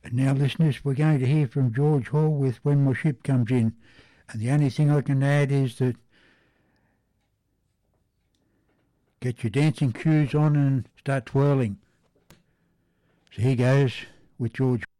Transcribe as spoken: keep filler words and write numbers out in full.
And now, listeners, we're going to hear from George Hall with When My Ship Comes In. And the only thing I can add is that get your dancing shoes on and start twirling. So here goes with George